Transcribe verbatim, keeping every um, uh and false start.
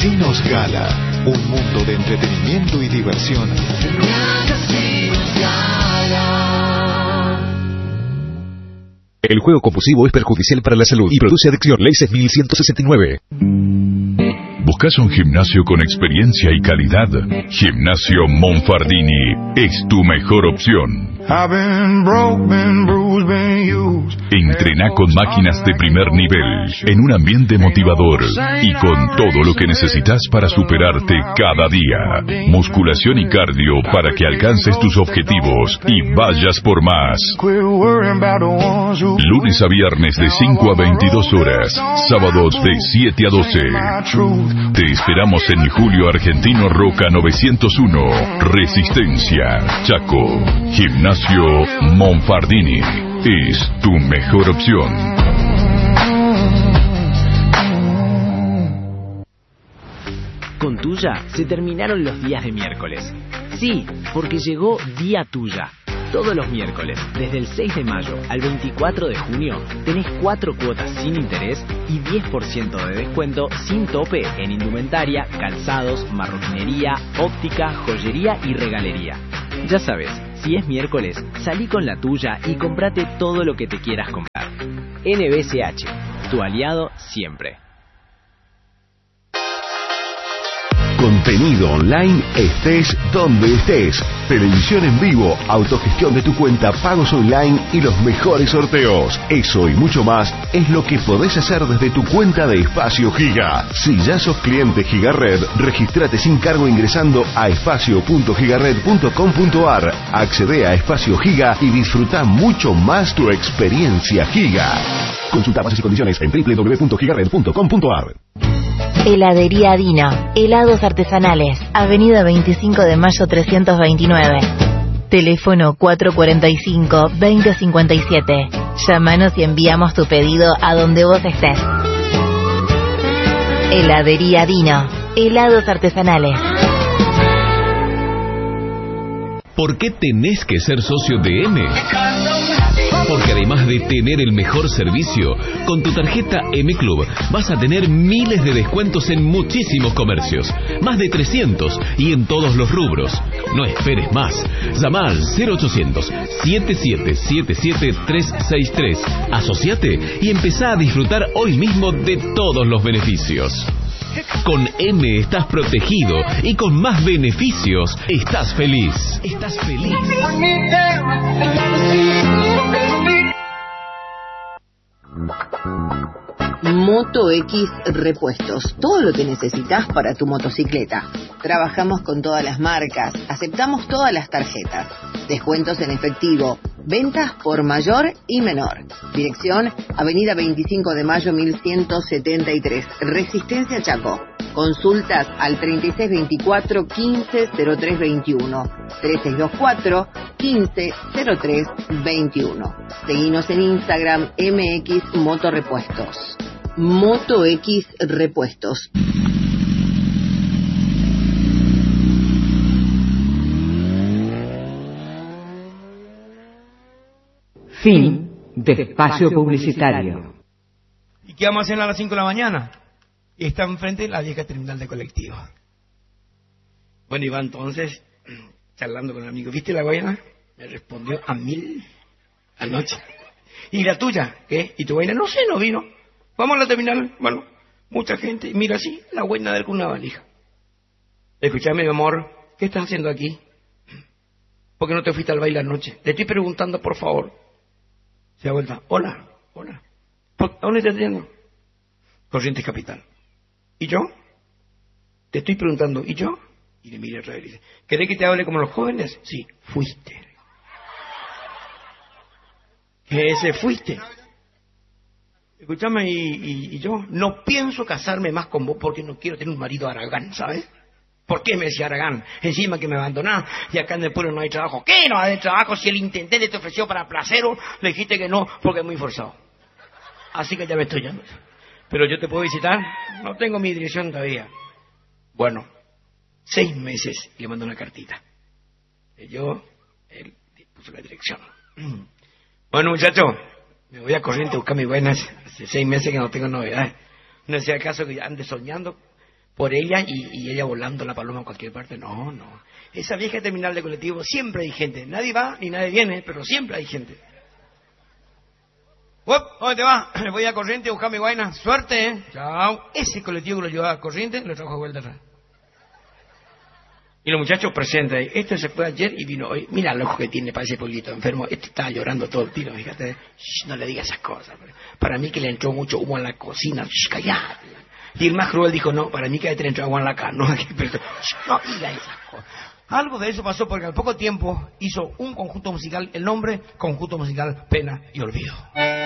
Casinos Gala, un mundo de entretenimiento y diversión. Casinos Gala. El juego compulsivo es perjudicial para la salud y produce adicción. Ley seis mil ciento sesenta y nueve. ¿Buscas un gimnasio con experiencia y calidad? Gimnasio Monfardini es tu mejor opción. Entrená con máquinas de primer nivel, en un ambiente motivador y con todo lo que necesitas para superarte cada día. Musculación y cardio para que alcances tus objetivos y vayas por más. Lunes a viernes de cinco a veintidós horas, sábados de siete a doce. Te esperamos en Julio Argentino Roca novecientos uno, Resistencia, Chaco. Gimnasio Monfardini es tu mejor opción. Con Tuya se terminaron los días de miércoles. Sí, porque llegó Día Tuya. Todos los miércoles, desde el seis de mayo al veinticuatro de junio, tenés cuatro cuotas sin interés y diez por ciento de descuento sin tope en indumentaria, calzados, marroquinería, óptica, joyería y regalería. Ya sabes, si es miércoles, salí con la tuya y comprate todo lo que te quieras comprar. N B C H, tu aliado siempre. Contenido online, estés donde estés. Televisión en vivo, autogestión de tu cuenta, pagos online y los mejores sorteos. Eso y mucho más es lo que podés hacer desde tu cuenta de Espacio Giga. Si ya sos cliente Gigared, registrate sin cargo ingresando a espacio punto gigared punto com punto ar. Accede a Espacio Giga y disfruta mucho más tu experiencia Giga. Consulta bases y condiciones en doble u doble u doble u punto gigared punto com punto ar. Heladería Dino, helados artesanales, Avenida veinticinco de mayo trescientos veintinueve. Teléfono cuatro cuatro cinco, veinte cincuenta y siete. Llámanos y enviamos tu pedido a donde vos estés. Heladería Dino, helados artesanales. ¿Por qué tenés que ser socio de M? Porque además de tener el mejor servicio, con tu tarjeta M Club vas a tener miles de descuentos en muchísimos comercios, más de trescientos y en todos los rubros. No esperes más. Llama al cero ochocientos, siete siete siete siete, tres seis tres. Asociate y empezá a disfrutar hoy mismo de todos los beneficios. Con M estás protegido y con más beneficios estás feliz. Estás feliz. Moto X Repuestos, todo lo que necesitas para tu motocicleta. Trabajamos con todas las marcas, aceptamos todas las tarjetas, descuentos en efectivo, ventas por mayor y menor. Dirección, Avenida veinticinco de mayo mil ciento setenta y tres, Resistencia Chaco. Consultas al treinta y seis veinticuatro, quince cero tres veintiuno, treinta y seis veinticuatro, quince cero tres veintiuno. Seguinos en Instagram, M X Motorrepuestos. Moto X Repuestos. Fin de espacio publicitario. ¿Y qué vamos a hacer a las cinco de la mañana? Y está enfrente de la vieja terminal de colectivo. Bueno, iba entonces charlando con el amigo. ¿Viste la guayana? Me respondió a mil anoche. ¿Y la tuya? ¿Qué? ¿Y tu guayana? No sé, no vino. Vamos a la terminal. Bueno, mucha gente. Mira así, la guayana de una valija. Escuchame, mi amor, ¿qué estás haciendo aquí? ¿Por qué no te fuiste al baile anoche? Te estoy preguntando, por favor. Se da vuelta. Hola, hola. ¿A dónde estás yendo? Corrientes Capital. ¿Y yo? Te estoy preguntando, ¿y yo? Y le mira otra vez y dice, ¿querés que te hable como los jóvenes? Sí, fuiste. ¿Qué ese fuiste? Escúchame, y, y, y yo no pienso casarme más con vos porque no quiero tener un marido Aragán, ¿sabes? ¿Por qué me decía Aragán? Encima que me abandonás y acá en el pueblo no hay trabajo. ¿Qué no hay trabajo? Si el intendente te ofreció para placero, le dijiste que no porque es muy forzado. Así que ya me estoy yendo. ¿Pero yo te puedo visitar? No tengo mi dirección todavía. Bueno, seis meses le mando una cartita. Y yo, él puso la dirección. Bueno, muchacho, me voy a Corrientes a buscar mis buenas. Hace seis meses que no tengo novedades. No sea acaso que ande soñando por ella y, y ella volando la paloma a cualquier parte. No, no. Esa vieja terminal de colectivo siempre hay gente. Nadie va ni nadie viene, pero siempre hay gente. ¡Uop! ¿Dónde te vas? Me voy a Corrientes a buscar mi vaina. Suerte, ¿eh? Chao. Ese colectivo que lo llevaba a Corrientes lo trajo de vuelta atrás. Y los muchachos presentes ahí. Este se fue ayer y vino hoy. Mira el ojo que tiene para ese pueblito enfermo. Este estaba llorando todo el tiro, fíjate. Shh, no le digas esas cosas. Para mí que le entró mucho humo en la cocina. Shh, callate. Y el más cruel dijo, no, para mí que le entró agua en la cara. No, no digas esas cosas. Algo de eso pasó porque al poco tiempo hizo un conjunto musical, el nombre Conjunto Musical Pena y Olvido.